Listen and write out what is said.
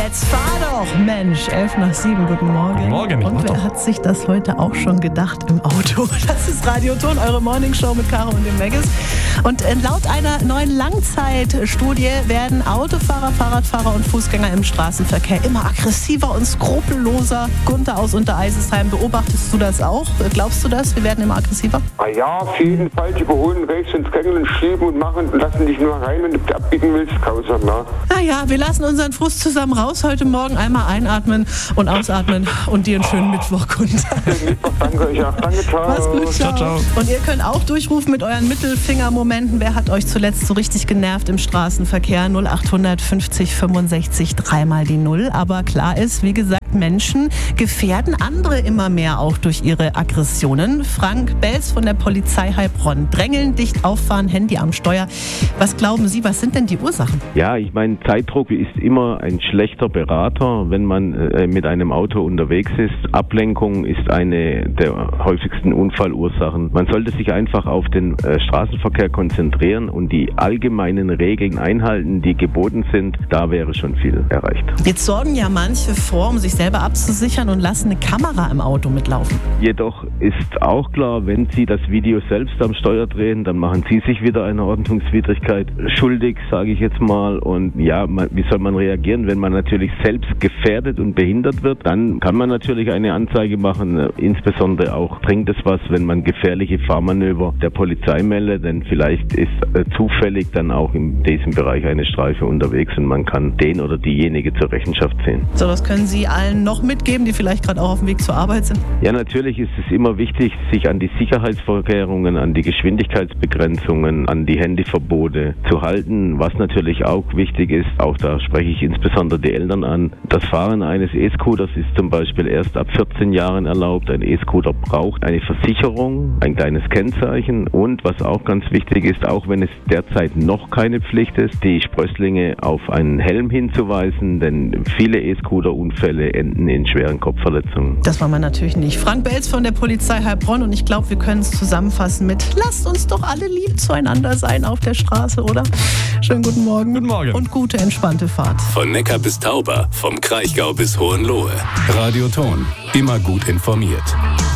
Jetzt fahr doch, Mensch. 6:11, guten Morgen. Guten Morgen. Und wer hat sich das heute auch schon gedacht im Auto? Das ist Radio Ton, eure Morningshow mit Caro und dem Maggis. Und laut einer neuen Langzeitstudie werden Autofahrer, Fahrradfahrer und Fußgänger im Straßenverkehr immer aggressiver und skrupelloser. Gunther aus Untereisesheim, beobachtest du das auch? Glaubst du das? Wir werden immer aggressiver? Ja, auf jeden Fall. Die überholen rechts ins Kängel, schieben und machen und lassen dich nur rein, wenn du abbiegen willst. Grausam, ja. Naja, wir lassen unseren Frust zusammen raus heute Morgen. Einmal einatmen und ausatmen und dir einen schönen Mittwoch, Gunther. Mittwoch, danke euch. Ja. Danke, ciao. Mach's gut, ciao. Ciao. Und ihr könnt auch durchrufen mit euren Mittelfingermomenten. Wer hat euch zuletzt so richtig genervt im Straßenverkehr? 0800 50 65 3 die 0. Aber klar ist, wie gesagt, Menschen gefährden andere immer mehr auch durch ihre Aggressionen. Frank Belz von der Polizei Heilbronn. Drängeln, dicht auffahren, Handy am Steuer. Was glauben Sie, was sind denn die Ursachen? Ja, ich meine, Zeitdruck ist immer ein schlechter Berater, wenn man mit einem Auto unterwegs ist. Ablenkung ist eine der häufigsten Unfallursachen. Man sollte sich einfach auf den Straßenverkehr konzentrieren und die allgemeinen Regeln einhalten, die geboten sind. Da wäre schon viel erreicht. Jetzt sorgen ja manche vor, um sich selber abzusichern und lassen eine Kamera im Auto mitlaufen. Jedoch ist auch klar, wenn Sie das Video selbst am Steuer drehen, dann machen Sie sich wieder einer Ordnungswidrigkeit schuldig, sage ich jetzt mal. Und ja, wie soll man reagieren, wenn man natürlich selbst gefährdet und behindert wird? Dann kann man natürlich eine Anzeige machen. Insbesondere auch bringt es was, wenn man gefährliche Fahrmanöver der Polizei meldet, denn vielleicht ist zufällig dann auch in diesem Bereich eine Streife unterwegs und man kann den oder diejenige zur Rechenschaft ziehen. So, was können Sie allen noch mitgeben, die vielleicht gerade auch auf dem Weg zur Arbeit sind? Ja, natürlich ist es immer wichtig, sich an die Sicherheitsvorkehrungen, an die Geschwindigkeitsbegrenzungen, an die Handyverbote zu halten. Was natürlich auch wichtig ist, auch da spreche ich insbesondere die Eltern an, das Fahren eines E-Scooters ist zum Beispiel erst ab 14 Jahren erlaubt. Ein E-Scooter braucht eine Versicherung, ein kleines Kennzeichen und was auch ganz wichtig ist, auch wenn es derzeit noch keine Pflicht ist, die Sprösslinge auf einen Helm hinzuweisen, denn viele E-Scooter-Unfälle enden in schweren Kopfverletzungen. Das wollen wir natürlich nicht. Frank Belz von der Polizei Heilbronn und ich glaube, wir können es zusammenfassen mit lasst uns doch alle lieb zueinander sein auf der Straße, oder? Schönen guten Morgen. Guten Morgen. Und gute, entspannte Fahrt. Von Neckar bis Tauber, vom Kraichgau bis Hohenlohe. Radio Ton, immer gut informiert.